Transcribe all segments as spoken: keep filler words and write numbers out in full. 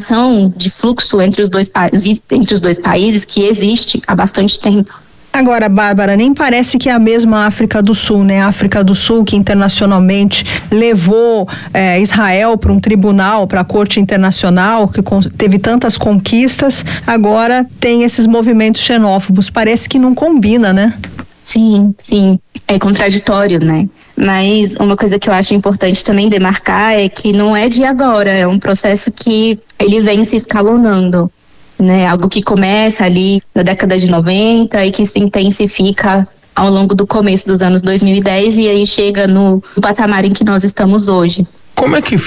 relação de fluxo entre os dois países, entre os dois países que existe há bastante tempo. Agora, Bárbara, nem parece que é a mesma África do Sul, né? A África do Sul que internacionalmente levou eh, Israel para um tribunal, para a Corte Internacional, que con- teve tantas conquistas, agora tem esses movimentos xenófobos. Parece que não combina, né? Sim, sim. É contraditório, né? Mas uma coisa que eu acho importante também demarcar é que não é de agora, é um processo que ele vem se escalonando. Né, algo que começa ali na década de noventa e que se intensifica ao longo do começo dos anos dois mil e dez e aí chega no patamar em que nós estamos hoje. Como é que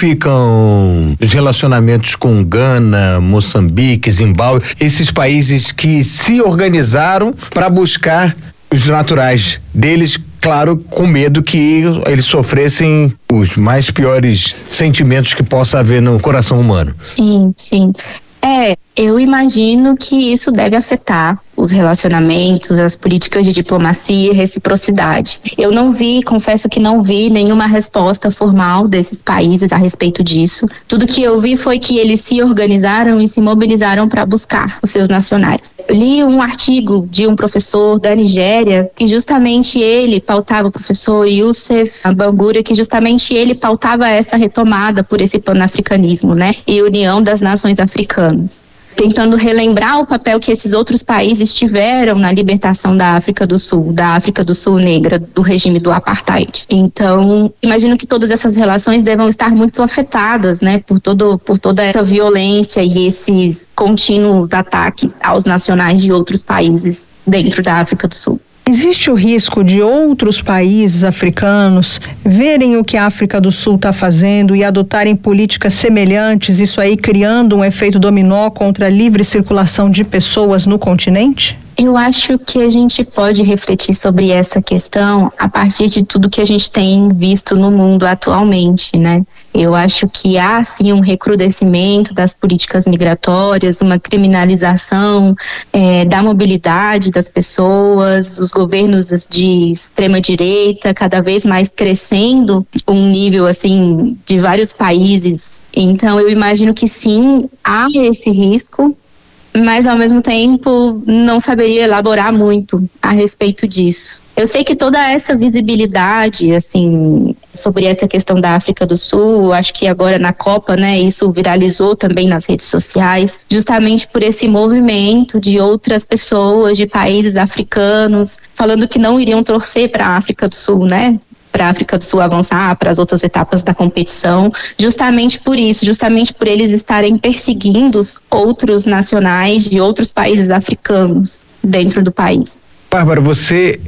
ficam os relacionamentos com Gana, Moçambique, Zimbábue, esses países que se organizaram para buscar os naturais deles, claro, com medo que eles sofressem os mais piores sentimentos que possa haver no coração humano? Sim, sim. É, eu imagino que isso deve afetar os relacionamentos, as políticas de diplomacia e reciprocidade. Eu não vi, confesso que não vi nenhuma resposta formal desses países a respeito disso. Tudo que eu vi foi que eles se organizaram e se mobilizaram para buscar os seus nacionais. Eu li um artigo de um professor da Nigéria, que justamente ele pautava, o professor Youssef Bangura, que justamente ele pautava essa retomada por esse panafricanismo, né? E união das nações africanas, tentando relembrar o papel que esses outros países tiveram na libertação da África do Sul, da África do Sul negra, do regime do apartheid. Então, imagino que todas essas relações devam estar muito afetadas, né, por, todo, por toda essa violência e esses contínuos ataques aos nacionais de outros países dentro da África do Sul. Existe o risco de outros países africanos verem o que a África do Sul está fazendo e adotarem políticas semelhantes, isso aí criando um efeito dominó contra a livre circulação de pessoas no continente? Eu acho que a gente pode refletir sobre essa questão a partir de tudo que a gente tem visto no mundo atualmente, né? Eu acho que há, sim, um recrudescimento das políticas migratórias, uma criminalização é, da mobilidade das pessoas, os governos de extrema-direita cada vez mais crescendo um nível, assim, de vários países. Então, eu imagino que, sim, há esse risco, mas ao mesmo tempo não saberia elaborar muito a respeito disso. Eu sei que toda essa visibilidade, assim, sobre essa questão da África do Sul, acho que agora na Copa, né, isso viralizou também nas redes sociais, justamente por esse movimento de outras pessoas, de países africanos, falando que não iriam torcer para a África do Sul, né? Para a África do Sul avançar para as outras etapas da competição, justamente por isso, justamente por eles estarem perseguindo outros nacionais de outros países africanos dentro do país. Bárbara, você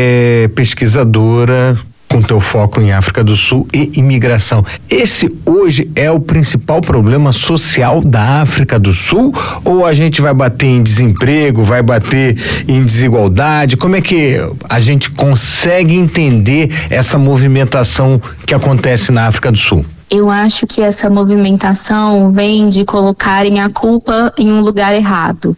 é pesquisadora com teu foco em África do Sul e imigração. Esse hoje é o principal problema social da África do Sul, ou a gente vai bater em desemprego, vai bater em desigualdade? Como é que a gente consegue entender essa movimentação que acontece na África do Sul? Eu acho que essa movimentação vem de colocarem a culpa em um lugar errado.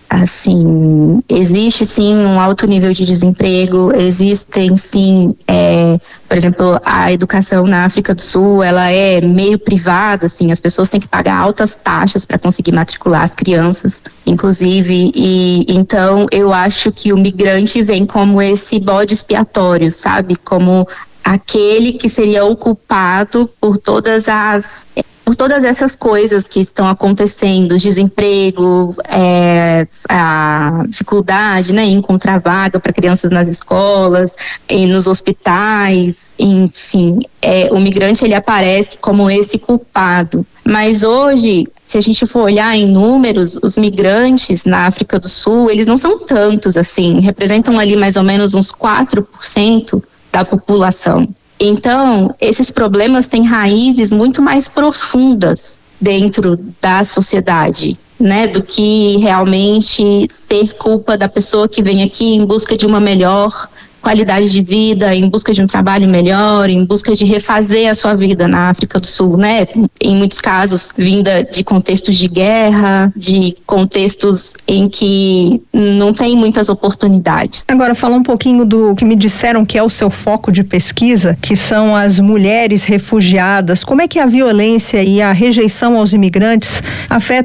Assim, existe sim um alto nível de desemprego, existem sim, é, por exemplo, a educação na África do Sul, ela é meio privada, assim, as pessoas têm que pagar altas taxas para conseguir matricular as crianças, inclusive, e então eu acho que o migrante vem como esse bode expiatório, sabe, como aquele que seria o culpado por todas as por todas essas coisas que estão acontecendo, desemprego, é, a dificuldade, né, em encontrar vaga para crianças nas escolas, e nos hospitais, enfim, é, o migrante ele aparece como esse culpado. Mas hoje, se a gente for olhar em números, os migrantes na África do Sul, eles não são tantos assim, representam ali mais ou menos uns quatro por cento da população. Então, esses problemas têm raízes muito mais profundas dentro da sociedade, né, do que realmente ser culpa da pessoa que vem aqui em busca de uma melhor qualidade de vida, em busca de um trabalho melhor, em busca de refazer a sua vida na África do Sul, né? Em muitos casos, vinda de contextos de guerra, de contextos em que não tem muitas oportunidades. Agora, fala um pouquinho do que me disseram que é o seu foco de pesquisa, que são as mulheres refugiadas. Como é que a violência e a rejeição aos imigrantes afetam